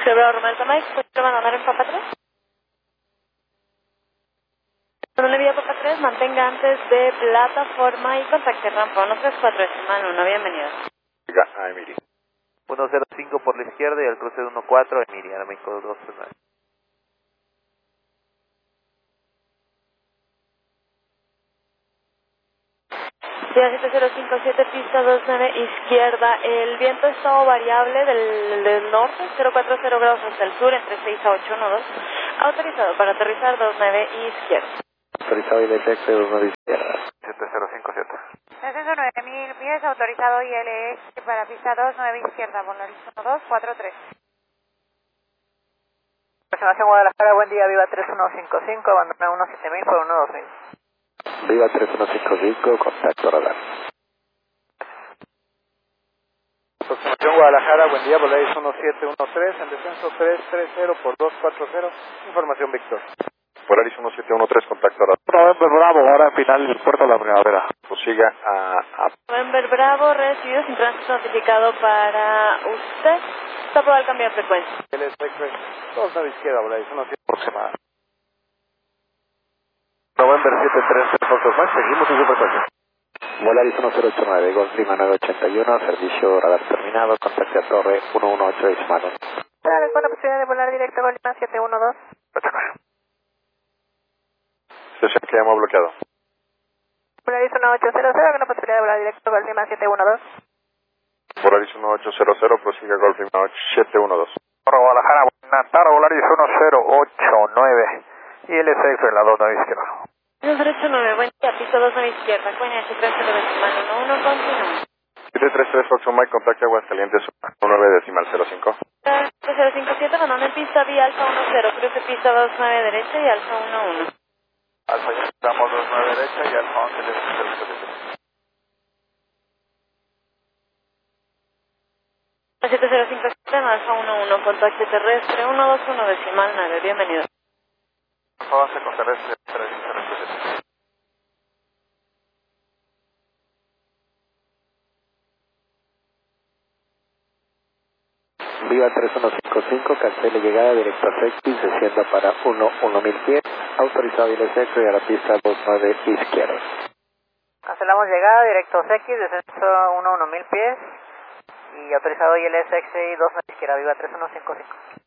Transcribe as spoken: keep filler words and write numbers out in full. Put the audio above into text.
Quebrado Romero Tomás, ¿puedes abandonar en Papa tres? Cuando le vía Papa tres, mantenga antes de plataforma y contacte rampa uno tres cuatro decimal uno, bienvenido. A Emiri. uno cero cinco por la izquierda y el cruce de uno cuatro, Emiri, ahora México dos tres nueve. Ciudad siete cero cinco siete, pista dos nueve, izquierda. El viento está variable del, del norte, cero cuatro cero grados hacia el sur, entre seis a ocho nudos. Autorizado para aterrizar dos nueve, izquierda. Autorizado I L S dos nueve izquierda. siete cero cinco siete. Descenso nueve mil pies, autorizado I L S para pista dos nueve izquierda, Volaris uno dos cuatro tres. Aproximación Guadalajara, buen día, Viva tres uno cinco cinco, abandona uno siete mil por uno dos mil. Viva tres uno cinco cinco, contacto radar. Aproximación Guadalajara, buen día, Volaris uno siete uno tres, en descenso tres tres cero por dos cuatro cero, información Víctor. Volaris uno siete uno tres, contacto radar. November Bravo, ahora en final del puerto de la Primavera. Prosiga a... a... November Bravo, recibido sin tránsito notificado para usted. Está aprobado el cambio de frecuencia. L S X dos nueve izquierda, Volaris uno siete aproximada. November siete tres tres más, seguimos en su frecuencia. Volaris uno cero ocho nueve, Golf Lima nueve ochenta y uno, servicio radar terminado, contacte a torre uno uno ocho decimal uno. ¿Sabes con la posibilidad de volar directo Golf Lima siete uno dos? Sesión que hemos bloqueado. Volaris uno ocho cero cero, con la posibilidad de volar directo Golf Lima siete uno dos. Volaris uno ocho cero cero, prosiga Golf Lima siete uno dos. Guadalajara, buenas tardes, Volaris uno cero ocho nueve, y el S X en la dos nueve izquierda. dos cero ocho nueve, buen día, pista dos nueve izquierda, Cuenya H tres cero decimal uno uno, continúa. siete tres tres, Foxtrot Mike, contacte Aguascalientes uno nueve decimal cero cinco. siete cero cinco siete, abandona en pista vía Alfa uno cero, cruce pista dos nueve derecha y Alfa uno uno. Alfa, ya estamos dos nueve derecha y Alfa once derecha. siete cero cinco siete, Alfa uno uno, contacte terrestre uno dos uno decimal nueve, bienvenido. Alfa once con terrestre tres cero siete. Viva tres uno cinco cinco, cancele llegada directo a Sextis, descienda para uno uno mil pies, autorizado I L S X y a la pista dos nueve izquierda. Cancelamos llegada directo a X, descenso uno uno mil pies y autorizado I L S X dos nueve izquierda, Viva tres uno cinco cinco.